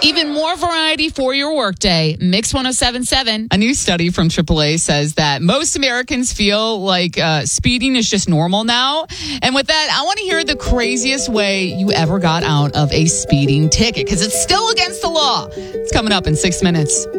Even more variety for your workday. Mix 107.7. A new study from AAA says that most Americans feel like speeding is just normal now. And with that, I want to hear the craziest way you ever got out of a speeding ticket, because it's still against the law. It's coming up in 6 minutes.